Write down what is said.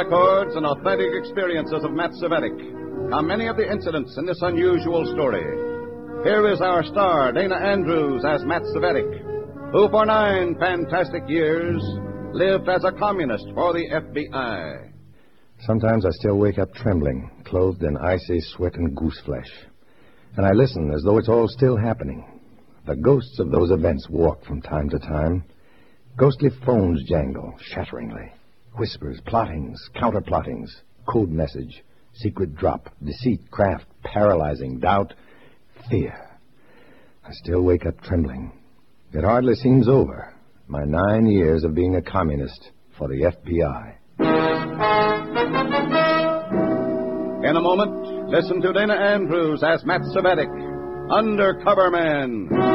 Records and authentic experiences of Matt Cvetic come many of the incidents in this unusual story. Here is our star, Dana Andrews, as Matt Cvetic, who for 9 fantastic years lived as a communist for the FBI. Sometimes I still wake up trembling, clothed in icy sweat and goose flesh. And I listen as though it's all still happening. The ghosts of those events walk from time to time. Ghostly phones jangle shatteringly. Whispers, plottings, counterplottings, code message, secret drop, deceit, craft, paralyzing, doubt, fear. I still wake up trembling. It hardly seems over, my 9 years of being a communist for the FBI. In a moment, listen to Dana Andrews as Matt Cvetic, Undercover Man.